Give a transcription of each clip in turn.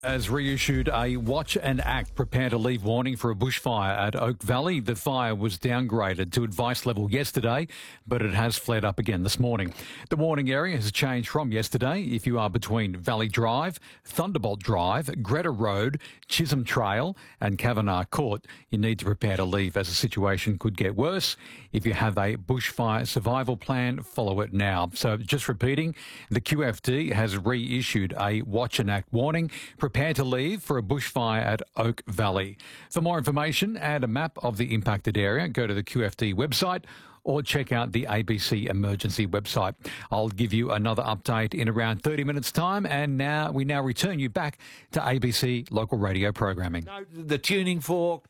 Has reissued a watch and act, prepare to leave warning for a bushfire at Oak Valley. The fire was downgraded to advice level yesterday, but it has flared up again this morning. The warning area has changed from yesterday. If you are between Valley Drive, Thunderbolt Drive, Greta Road, Chisholm Trail and Kavanagh Court, you need to prepare to leave as the situation could get worse. If you have a bushfire survival plan, follow it now. So just repeating, the QFD has reissued a watch and act warning. Prepare to leave for a bushfire at Oak Valley. For more information and a map of the impacted area, go to the QFD website or check out the ABC emergency website. I'll give you another update in around 30 minutes' time, and we now return you back to ABC local radio programming. No, the tuning fork.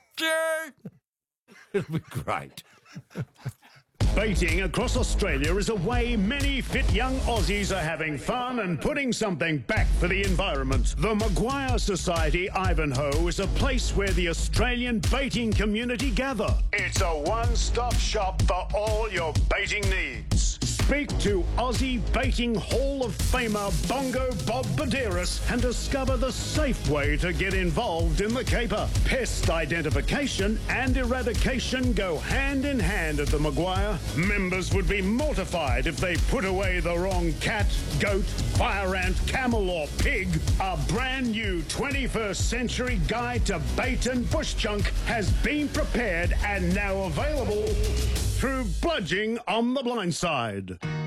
It'll be great. Baiting across Australia is a way many fit young Aussies are having fun and putting something back for the environment. The Maguire Society Ivanhoe is a place where the Australian baiting community gather. It's a one-stop shop for all your baiting needs. Speak to Aussie Baiting Hall of Famer Bongo Bob Baderas and discover the safe way to get involved in the caper. Pest identification and eradication go hand in hand at the Maguire. Members would be mortified if they put away the wrong cat, goat, fire ant, camel or pig. A brand new 21st century guide to bait and bush junk has been prepared and now available through Bludging on the Blind Side.